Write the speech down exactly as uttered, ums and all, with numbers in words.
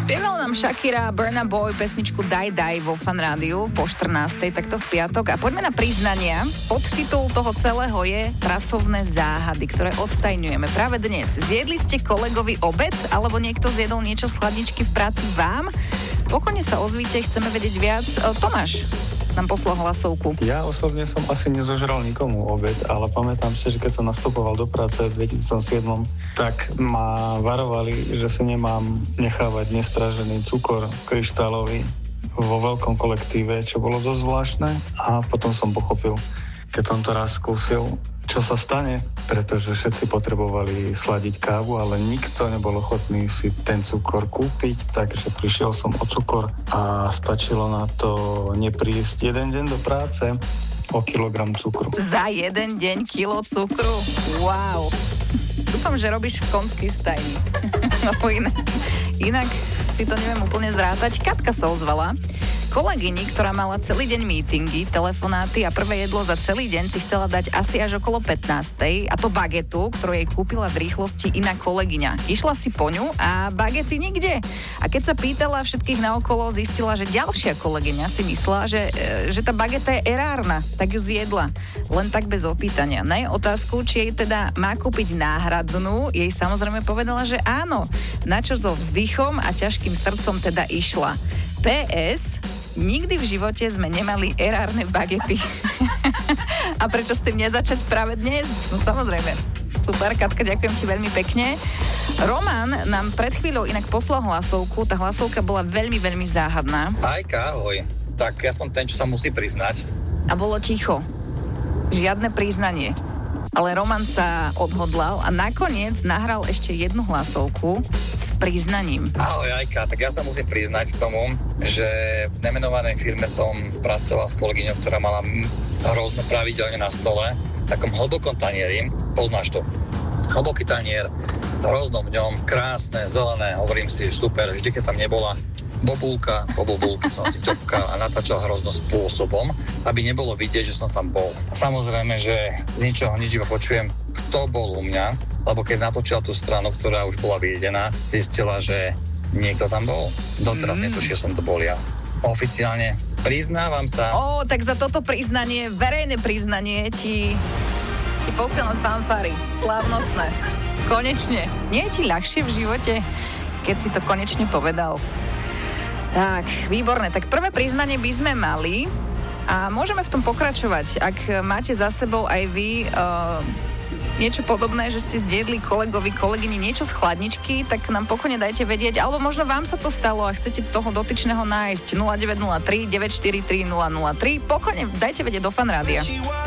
Spieval nám Shakira a Burna Boy pesničku Die Die vo Fan Rádiu po štrnástej, takto v piatok. A poďme na priznania. Podtitul toho celého je Pracovné záhady, ktoré odtajňujeme. Práve dnes. Zjedli ste kolegovi obed, alebo niekto zjedol niečo z chladničky v práci vám? Pokojne sa ozvíte, chceme vedieť viac. Tomáš nám poslal hlasovku. Ja osobne som asi nezožral nikomu obed, ale pamätám si, že keď som nastupoval do práce v dvetisícsedem, tak ma varovali, že si nemám nechávať nestražený cukor kryštálový vo veľkom kolektíve, čo bolo dosť zvláštne, a potom som pochopil, keď som to raz skúsil, čo sa stane, pretože všetci potrebovali sladiť kávu, ale nikto nebol ochotný si ten cukor kúpiť, takže prišiel som o cukor a stačilo na to neprísť jeden deň do práce o kilogram cukru. Za jeden deň kilo cukru? Wow. Dúfam, že robíš v konskej stajni. No inak, inak si to neviem úplne zrátať. Katka sa ozvala. Kolegyni, ktorá mala celý deň meetingy, telefonáty a prvé jedlo za celý deň si chcela dať asi až okolo pätnástej, a to bagetu, ktorú jej kúpila v rýchlosti iná kolegyňa. Išla si po ňu a bagety nikde. A keď sa pýtala všetkých naokolo, zistila, že ďalšia kolegyňa si myslela, že, že tá bageta je erárna, tak ju zjedla. Len tak bez opýtania. Na jej otázku, či jej teda má kúpiť náhradnú, jej samozrejme povedala, že áno. Načo so vzdychom a ťažkým srdcom teda išla. pé es Nikdy v živote sme nemali erárne bagety. A prečo s tým nezačať práve dnes? No samozrejme. Super, Katka, ďakujem ti veľmi pekne. Roman nám pred chvíľou inak poslal hlasovku. Tá hlasovka bola veľmi, veľmi záhadná. Ajka, ahoj. Tak ja som ten, čo sa musí priznať. A bolo ticho. Žiadne priznanie. Ale Roman sa odhodlal a nakoniec nahral ešte jednu hlasovku s priznaním. Ahoj Ajka, tak ja sa musím priznať k tomu, že v nemenovanej firme som pracoval s kolegyňou, ktorá mala hrozno pravidelne na stole v takom hlbokom tanieri. Poznáš to? Hlboký tanier, hrozno v ňom, krásne, zelené, hovorím si, super, vždy keď tam nebola bobulka, po bobulke som si ťopkal a natáčal hrozno spôsobom, aby nebolo vidieť, že som tam bol. A samozrejme, že z ničoho nič iba počujem, kto bol u mňa, lebo keď natočila tú stranu, ktorá už bola videná, zistila, že niekto tam bol. Doteraz mm. netušil, som to bol ja. Oficiálne priznávam sa. Ó, tak za toto priznanie, verejné priznanie ti, ti posielam fanfári. Slávnostné. Konečne. Nie je ti ľahšie v živote, keď si to konečne povedal? Tak, výborné. Tak prvé priznanie by sme mali a môžeme v tom pokračovať. Ak máte za sebou aj vy uh, niečo podobné, že ste zjedli kolegovi, kolegyni niečo z chladničky, tak nám pokojne dajte vedieť. Alebo možno vám sa to stalo a chcete toho dotyčného nájsť. nula deväť nula tri deväť štyri tri nula nula tri. Pokojne dajte vedieť do Fan Rádia.